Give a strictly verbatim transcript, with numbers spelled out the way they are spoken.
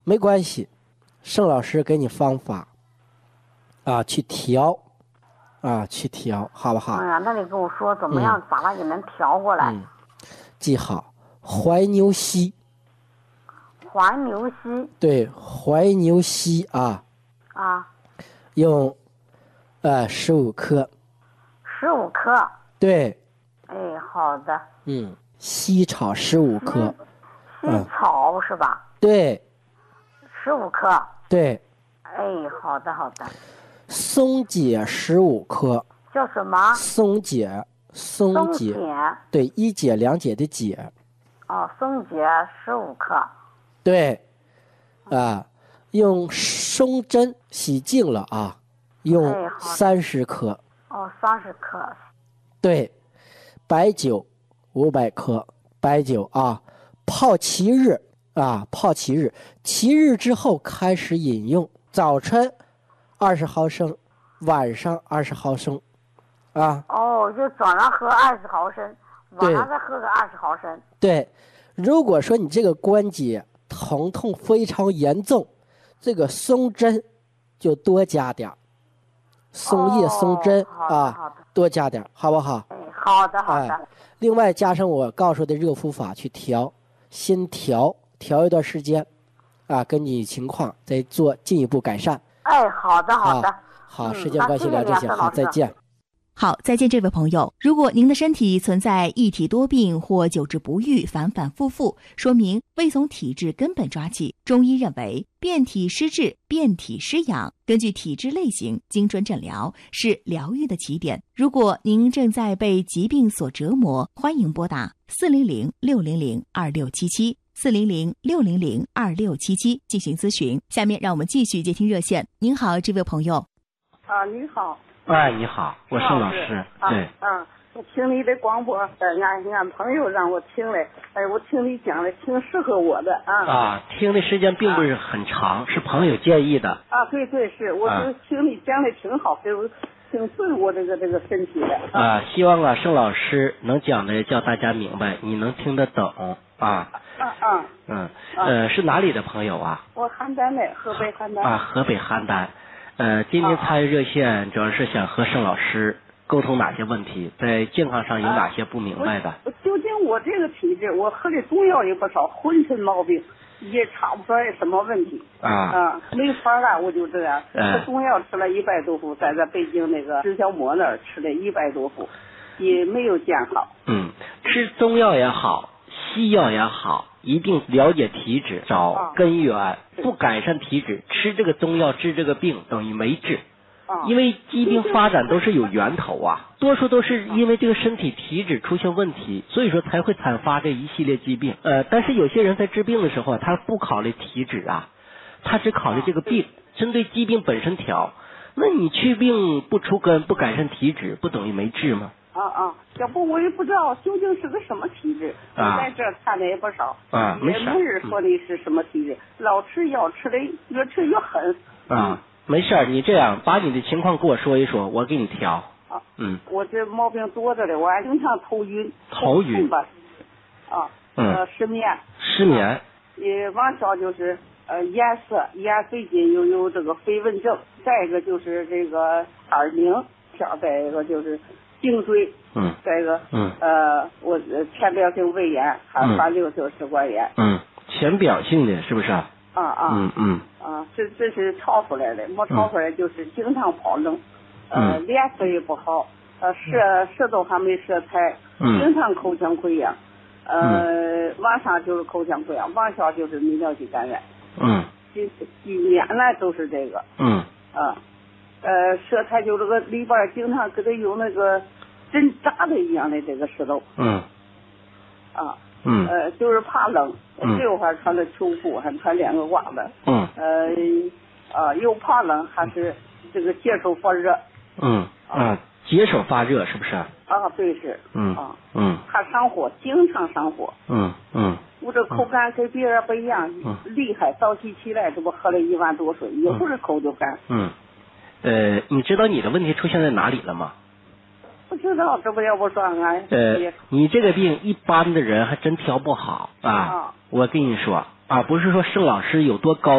没关系，盛老师给你方法啊，去调啊，去调，好不好？ 哎呀，那你跟我说怎么样把它给能调过来？ 嗯，记好，怀牛膝。 怀牛膝。 对，怀牛膝啊。 啊。 用，呃，十五克。 十五克。 对。 哎，好的。 嗯，西草十五克。 西草、嗯、是吧？ 对。 十五克。 对。 哎，好的好的。 松解十五克。 叫什么？ 松解，松解。 松解。 对，一解两解的解。 哦，松解十五克。 对。啊，用松针洗净了啊，用三十克。 哎、哦，三十克。 对，白酒五百克，白酒啊，泡七日啊，泡七日，七日之后开始饮用，早晨二十毫升，晚上二十毫升，啊。 哦，就早上喝二十毫升，晚上再喝个二十毫升。 对，如果说你这个关节疼痛非常严重，这个松针就多加点，松叶、松针、 哦、 啊，多加点，好不好？ 哎，好的好的、 哎。另外加上我告诉的热敷法去调，先调调一段时间，啊，根据情况再做进一步改善。 哎，好的好的。 好，好，时间关系聊这些，好，再见。 好，再见，这位朋友。如果您的身体存在一体多病或久治不愈、反反复复，说明未从体质根本抓起。中医认为，变体施治、变体施养，根据体质类型精准诊疗是疗愈的起点。如果您正在被疾病所折磨，欢迎拨打四零零六零零二六七七四零零六零零二六七七进行咨询。下面让我们继续接听热线。您好，这位朋友。 啊，你好。 哎，你好，我是老师。对。 嗯，我听你的广播，呃，俺俺朋友让我听的，哎，我听你讲的挺适合我的啊。 啊，听的时间并不是很长，啊、是朋友建议的。 啊，对对是，我就听你讲的挺好，给我挺顺我这个这个身体的。 啊，啊希望啊盛老师能讲的叫大家明白，你能听得懂啊。 啊啊。 嗯，呃，是哪里的朋友啊？ 我邯郸的，河北邯郸。 啊，河北邯郸。呃，今天参与热线主要是想和盛老师沟通哪些问题，在健康上有哪些不明白的？ 啊、究竟我这个体质，我喝的中药也不少，浑身毛病也查不出来什么问题啊啊，没法了，我就这样， 呃、 吃中药吃了一百多副，在在北京那个直销膜那儿吃了一百多副，也没有见好。 嗯，吃中药也好，西药也好。一定了解体质，找根源，啊、不改善体质，吃这个中药治这个病等于没治， 啊、 因为疾病发展都是有源头啊，多数都是因为这个身体体质出现问题，所以说才会产发这一系列疾病。呃，但是有些人在治病的时候，他不考虑体质啊，他只考虑这个病，针对疾病本身调。那你去病不除根，不改善体质，不等于没治吗？ 啊啊，要不我也不知道究竟是个什么体质。 啊， 在这看的也不少。 啊， 也没人说的是什么体质，嗯、老吃药吃的越吃越狠。 啊，没事儿，你这样把你的情况跟我说一说，我给你调。 啊， 嗯， 我这毛病多着嘞，我还经常头晕。 头晕吧。啊， 嗯， 呃，失眠。 失眠。 也往小就是呃眼涩，眼最近又有这个飞蚊症，再一个就是这个耳鸣，再一个就是。颈椎， 嗯， 再一个， 嗯， 呃，我浅表性胃炎，还有反流性食管炎， 嗯，浅表性的是不是？ 啊啊， 嗯嗯， 啊，这这是炒出来的，没炒出来就是经常跑冷，呃，脸色也不好，呃，舌舌头还没舌苔， 嗯， 经常口腔溃疡，呃，往上就是口腔溃疡，往下就是泌尿系感染， 嗯， 几几年来都是这个， 嗯， 啊。呃，舌苔就这个里边经常给他有那个针扎的一样的这个石头。 嗯。 啊。 嗯。 呃，就是怕冷，我这会儿穿的秋裤，还穿两个褂子。 嗯。 呃，啊，又怕冷，还是这个接手发热。 嗯。啊，接手发热是不是？ 啊，对是。 嗯。 啊。 嗯。 还上火，经常上火。 嗯嗯。 我这口干跟别人不一样， 嗯、 厉害。早起起来，这不喝了一碗多水，一会儿口就干。 嗯。呃，你知道你的问题出现在哪里了吗？ 不知道，这不要不说俺。 呃，你这个病一般的人还真调不好啊。 啊我跟你说啊，不是说盛老师有多高。